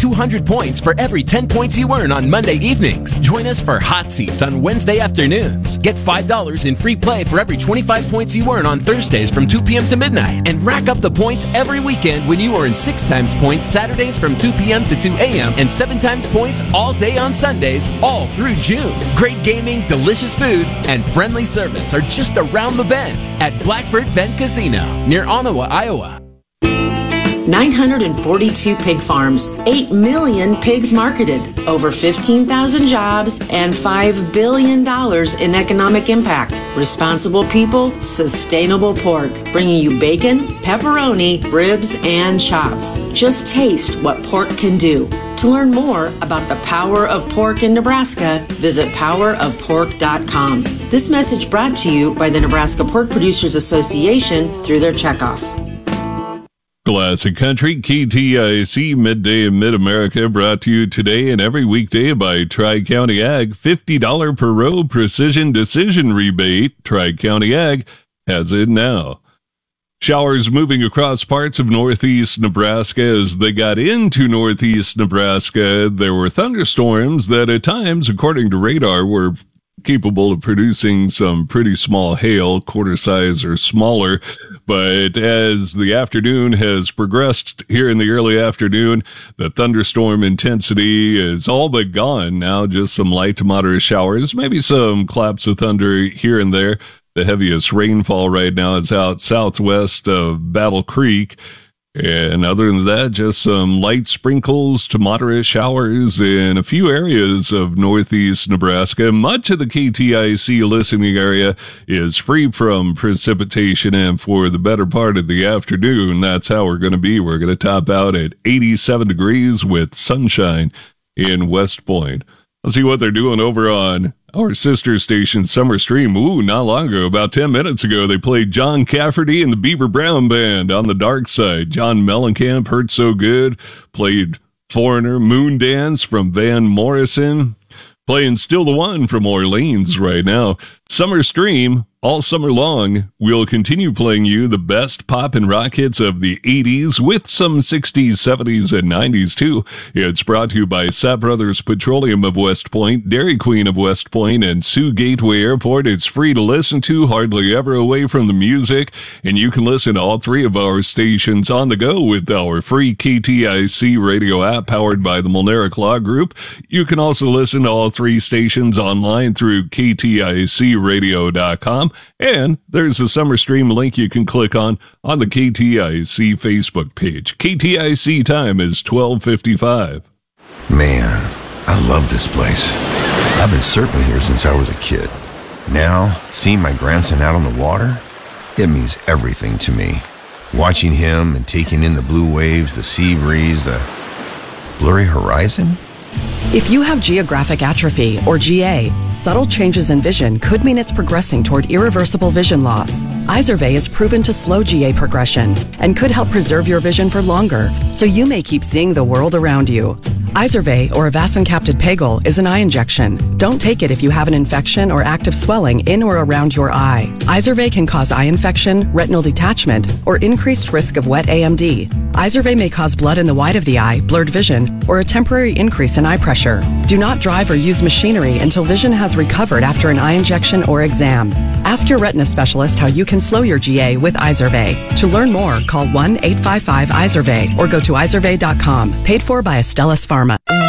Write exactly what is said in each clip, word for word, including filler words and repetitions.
two hundred points for every ten points you earn on Monday evenings. Join us for Hot Seats on Wednesday afternoons. Get five dollars in free play for every twenty-five points you earn on Thursdays from two p.m. to midnight. And rack up the points every weekend when you earn six times points Saturdays from two p.m. to two a.m. and seven times points all day on Sundays, all through June. Great gaming, delicious food, and friendly service are just around the bend at Blackbird Bend Casino near Ottawa, Iowa. nine hundred forty-two pig farms, eight million pigs marketed, over fifteen thousand jobs, and five billion dollars in economic impact. Responsible people, sustainable pork, bringing you bacon, pepperoni, ribs, and chops. Just taste what pork can do. To learn more about the power of pork in Nebraska, visit power of pork dot com. This message brought to you by the Nebraska Pork Producers Association through their checkoff. Classic Country, K T I C, Midday in Mid-America, brought to you today and every weekday by Tri-County Ag. fifty dollars per row precision decision rebate. Tri-County Ag has it now. Showers moving across parts of northeast Nebraska. As they got into northeast Nebraska, there were thunderstorms that at times, according to radar, were capable of producing some pretty small hail, quarter size or smaller. But as the afternoon has progressed here in the early afternoon, the thunderstorm intensity is all but gone. Now just some light to moderate showers, maybe some claps of thunder here and there. The heaviest rainfall right now is out southwest of Battle Creek. And other than that, just some light sprinkles to moderate showers in a few areas of northeast Nebraska. Much of the K T I C listening area is free from precipitation, and for the better part of the afternoon, that's how we're going to be. We're going to top out at eighty-seven degrees with sunshine in West Point. Let's see what they're doing over on our sister station, Summer Stream. Ooh, not long ago, about ten minutes ago, they played John Cafferty and the Beaver Brown Band on the dark side. John Mellencamp, Hurt So Good, played Foreigner, Moon Dance from Van Morrison, playing Still the One from Orleans right now. Summer Stream, all summer long, we'll continue playing you the best pop and rock hits of the eighties with some sixties, seventies, and nineties too. It's brought to you by Sapp Brothers Petroleum of West Point, Dairy Queen of West Point, and Sioux Gateway Airport. It's free to listen to, hardly ever away from the music, and you can listen to all three of our stations on the go with our free K T I C radio app powered by the Molnaric Law Group. You can also listen to all three stations online through K T I C radio dot com. And there's a Summer Stream link you can click on on the K T I C Facebook page. K T I C time is twelve fifty-five. Man, I love this place. I've been surfing here since I was a kid. Now, seeing my grandson out on the water, it means everything to me. Watching him and taking in the blue waves, the sea breeze, the blurry horizon. If you have geographic atrophy, or G A, subtle changes in vision could mean it's progressing toward irreversible vision loss. Izervay is proven to slow G A progression and could help preserve your vision for longer, so you may keep seeing the world around you. Izervay, or avacincaptad pegol, is an eye injection. Don't take it if you have an infection or active swelling in or around your eye. Izervay can cause eye infection, retinal detachment, or increased risk of wet A M D. Izervay may cause blood in the white of the eye, blurred vision, or a temporary increase in eye pressure. Do not drive or use machinery until vision has recovered after an eye injection or exam. Ask your retina specialist how you can slow your G A with Izervay. To learn more, call one eight five five Izervay or go to izervay dot com. Paid for by Astellas Pharma.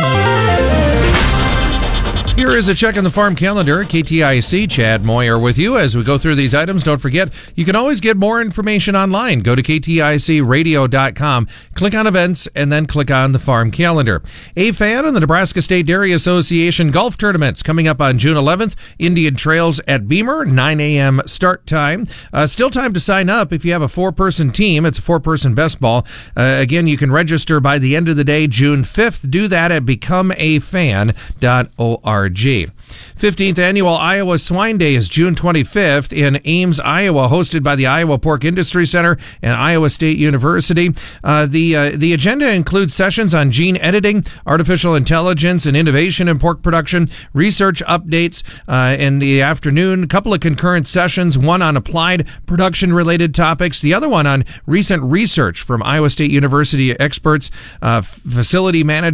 Here is a check on the farm calendar. K T I C, Chad Moyer with you as we go through these items. Don't forget, you can always get more information online. Go to K T I C radio dot com, click on events, and then click on the farm calendar. A F A N and the Nebraska State Dairy Association golf tournaments coming up on June eleventh. Indian Trails at Beamer, nine a.m. start time. Uh, still time to sign up if you have a four-person team. It's a four-person best ball. Uh, again, you can register by the end of the day, June fifth. Do that at become a fan dot org. fifteenth Annual Iowa Swine Day is June twenty-fifth in Ames, Iowa, hosted by the Iowa Pork Industry Center and Iowa State University. Uh, the uh, the agenda includes sessions on gene editing, artificial intelligence, and innovation in pork production, research updates uh, in the afternoon, a couple of concurrent sessions, one on applied production-related topics, the other one on recent research from Iowa State University experts, uh, facility managers,